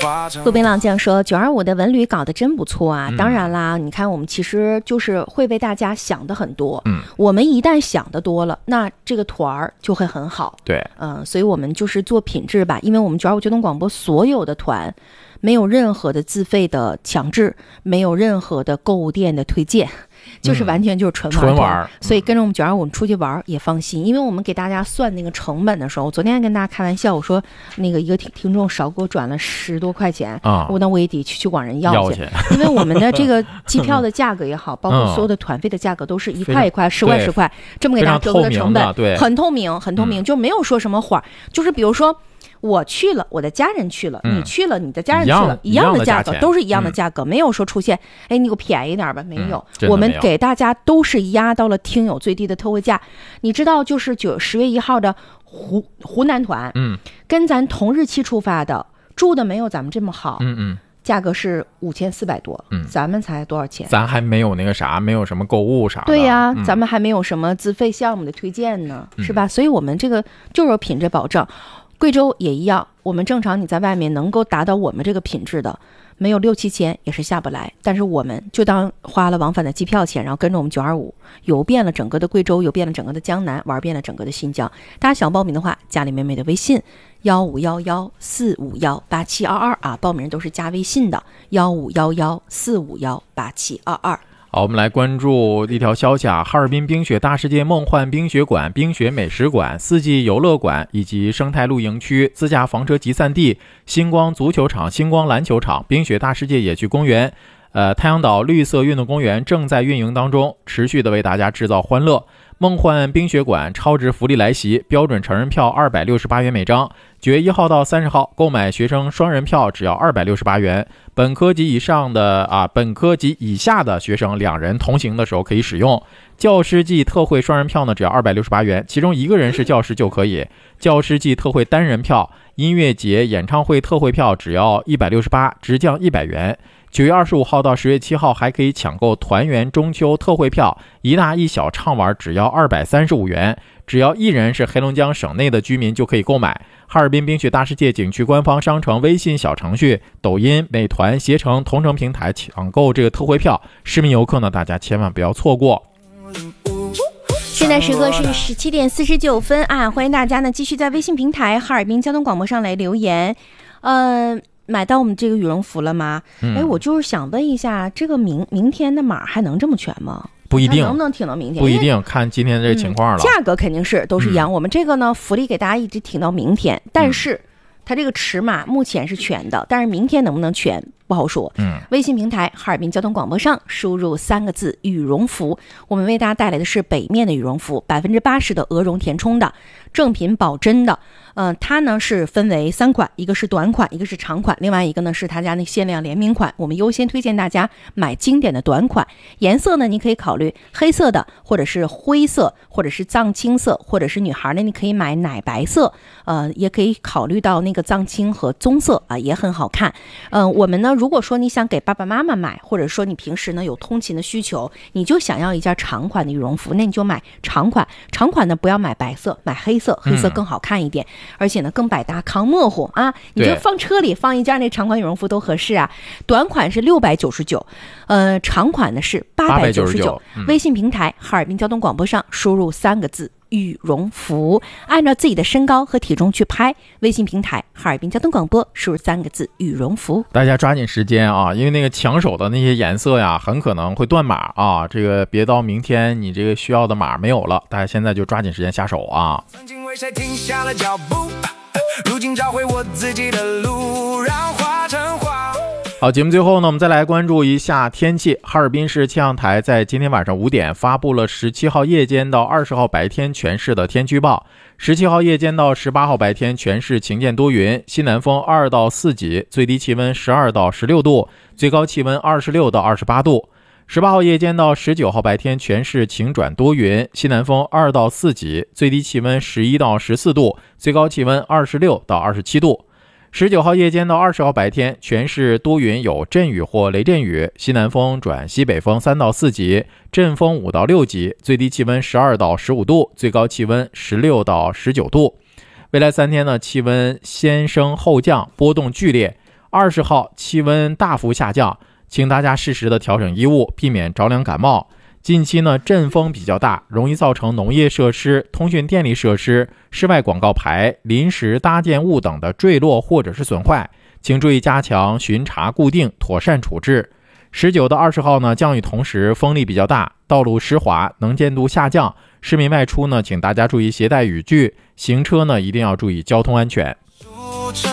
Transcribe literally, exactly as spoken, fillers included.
路边浪将说九二五的文旅搞得真不错啊、嗯、当然啦，你看我们其实就是会为大家想的很多， 嗯， 我们一旦想的多了，那这个团儿就会很好， 对， 嗯、呃，所以我们就是做品质吧，因为我们九二五交通广播所有的团没有任何的自费的强制，没有任何的购物店的推荐，就是完全就是纯玩、嗯、 纯玩， 所以跟着我们九二五出去玩也放心，因为我们给大家算那个成本的时候，我昨天还跟大家开玩笑，我说那个一个听听众少给我转了十多块钱啊，我那我也得去去管人要去，因为我们的这个机票的价格也好，包括所有的团费的价格都是一块一块、十块十块，这么给大家折合的成本， 对， 很透明，很透明，嗯、就没有说什么谎，就是比如说。我去了，我的家人去了， 嗯、 你去了，你的家人去了，一样的价格，都是一样的价格， 嗯、 没有说出现，哎，你给我便宜点吧，没有， 嗯、 我们给大家都是压到了听友最低的特惠价。你知道，就是九十月一号的湖湖南团， 嗯， 跟咱同日期出发的，住的没有咱们这么好， 嗯嗯。 价格是五千四百多， 嗯， 咱们才多少钱？ 咱还没有那个啥，没有什么购物啥的。 对呀、啊嗯， 咱们还没有什么自费项目的推荐呢， 嗯、 是吧？所以我们这个就是有品质保证。贵州也一样，我们正常你在外面能够达到我们这个品质的，没有六七千也是下不来。但是我们就当花了往返的机票钱，然后跟着我们九二五游遍了整个的贵州，游遍了整个的江南，玩遍了整个的新疆。大家想报名的话，加里妹妹的微信幺五幺幺四五幺八七二二啊，报名都是加微信的幺五幺幺四五幺八七二二。 好，我们来关注一条消息啊，哈尔滨冰雪大世界梦幻冰雪馆、冰雪美食馆、四季游乐馆以及生态露营区、自驾房车集散地、星光足球场、星光篮球场、冰雪大世界野趣公园、呃太阳岛绿色运动公园正在运营当中，持续的为大家制造欢乐。梦幻冰雪馆超值福利来袭，标准成人票二百六十八元每张，九月一号到三十号购买学生双人票只要二百六十八元，本科及以上的啊本科及以下的学生两人同行的时候可以使用。教师季特惠双人票呢只要二百六十八元，其中一个人是教师就可以。教师季特惠单人票、音乐节、演唱会特惠票只要一百六十八，直降一百元。九月二十五号到十月七号还可以抢购团圆中秋特惠票，一大一小畅玩只要二百三十五元，只要一人是黑龙江省内的居民就可以购买。哈尔滨冰雪大世界景区官方商城微信小程序、抖音、美团、携程同城平台抢购这个特惠票，市民游客呢大家千万不要错过。 现在时刻是十七点四十九分啊！欢迎大家呢继续在微信平台哈尔滨交通广播上来留言。呃，买到我们这个羽绒服了吗？哎、嗯，我就是想问一下，这个明明天的码还能这么全吗？ 不一定， 能不能挺到明天？ 不一定，看今天这个情况了。 嗯、价格肯定是都是一样、嗯。我们这个呢，福利给大家一直挺到明天，但是它这个尺码目前是全的，但是明天能不能全？不好说。 嗯， 微信平台哈尔滨交通广播上输入三个字羽绒服，我们为大家带来的是北面的羽绒服，百分之八十的鹅绒填充的，正品保真的。呃，它呢是分为三款，一个是短款，一个是长款，另外一个呢是他家那限量联名款。我们优先推荐大家买经典的短款，颜色呢你可以考虑黑色的，或者是灰色，或者是藏青色，或者是女孩呢你可以买奶白色，呃，也可以考虑到那个藏青和棕色啊、呃，也很好看。嗯、呃，我们呢如果说你想给爸爸妈妈买，或者说你平时呢有通勤的需求，你就想要一件长款的羽绒服，那你就买长款。长款呢不要买白色，买黑色，黑色更好看一点。嗯，而且呢更百搭抗模糊啊，你就放车里放一件那长款羽绒服都合适啊。短款是六百九十九，呃，长款呢是八百九十九。微信平台哈尔滨交通广播上输入三个字羽绒服，按照自己的身高和体重去拍。微信平台哈尔滨交通广播输入三个字羽绒服， 大家抓紧时间啊，因为那个抢手的那些颜色呀很可能会断码啊，这个别到明天你这个需要的码没有了，大家现在就抓紧时间下手啊。曾经为谁停下了脚步，如今找回我自己的路，让化成花。好，节目最后呢，我们再来关注一下天气。哈尔滨市气象台在今天晚上五点发布了十七号夜间到二十号白天全市的天气预报。十七号夜间到十八号白天全市晴间多云，西南风二到四级，最低气温十二到十六度，最高气温二十六到二十八度。十八号夜间到十九号白天全市晴转多云，西南风二到四级，最低气温十一到十四度，最高气温二十六到二十七度。十九号夜间到二十号白天全市多云有阵雨或雷阵雨，西南风转西北风三到四级，阵风五到六级，最低气温十二到十五度，最高气温十六到十九度。未来三天呢，气温先升后降，波动剧烈。 二十号气温大幅下降，请大家适时的调整衣物，避免着凉感冒。近期呢，阵风比较大，容易造成农业设施、通讯电力设施、室外广告牌、临时搭建物等的坠落或者是损坏，请注意加强巡查固定，妥善处置。十九到二十号呢，降雨同时风力比较大，道路湿滑，能见度下降。市民外出呢，请大家注意携带雨具，行车呢一定要注意交通安全。